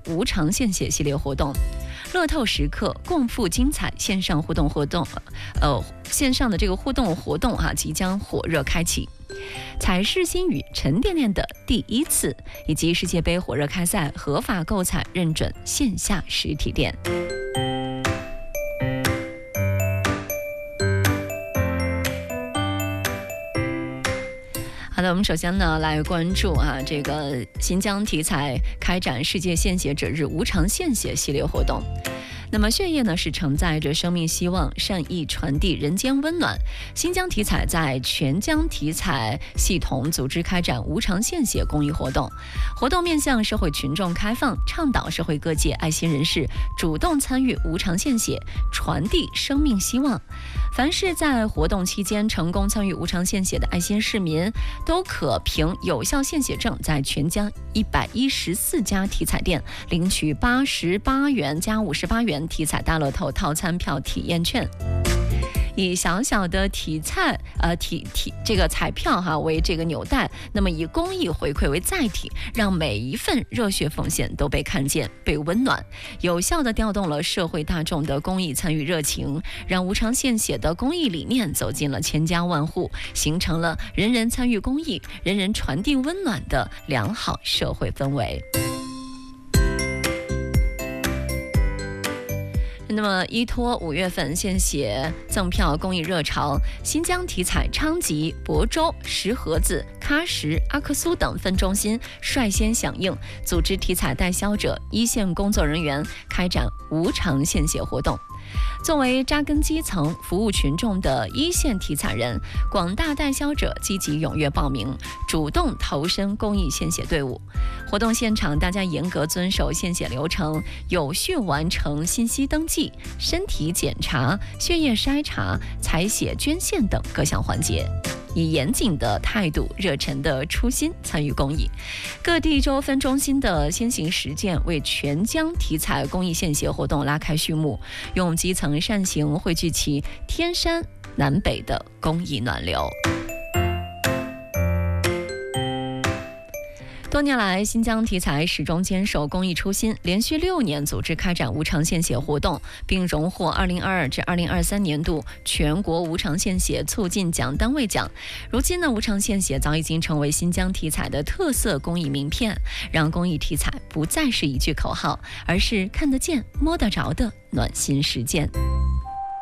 无偿献血系列活动。乐透时刻共赴精彩线上互动线上的这个互动活动即将火热开启。彩世新语沉甸甸的第一次，以及世界杯火热开赛合法购彩认准线下实体店。好的，我们首先呢来关注这个新疆体彩开展世界献血者日无偿献血系列活动。那么血液呢是承载着生命希望，善意传递人间温暖。新疆体彩在全疆体彩系统组织开展无偿献血公益活动，活动面向社会群众开放，倡导社会各界爱心人士主动参与无偿献血，传递生命希望。凡是在活动期间成功参与无偿献血的爱心市民，都可凭有效献血证在全疆114家体彩店领取88元加58元体彩大乐透套餐票体验券。以小小的这个彩票为这个纽带，那么以公益回馈为载体，让每一份热血奉献都被看见、被温暖，有效地调动了社会大众的公益参与热情，让无偿献血的公益理念走进了千家万户，形成了人人参与公益、人人传递温暖的良好社会氛围。那么依托5月份献血赠票公益热潮，新疆体彩昌吉、亳州、石河子、喀什、阿克苏等分中心率先响应，组织体彩代销者、一线工作人员开展无偿献血活动。作为扎根基层、服务群众的一线体彩人，广大代销者积极踊跃报名，主动投身公益献血队伍。活动现场，大家严格遵守献血流程，有序完成信息登记、身体检查、血液筛查、采血捐献等各项环节，以严谨的态度、热忱的初心参与公益。各地州分中心的先行实践，为全疆体彩公益献血活动拉开序幕，用基层善行汇聚起天山南北的公益暖流。多年来，新疆体彩始终坚守公益初心，连续6年组织开展无偿献血活动，并荣获2022至2023年度全国无偿献血促进奖单位奖。如今呢，无偿献血早已经成为新疆体彩的特色公益名片，让公益体彩不再是一句口号，而是看得见、摸得着的暖心实践。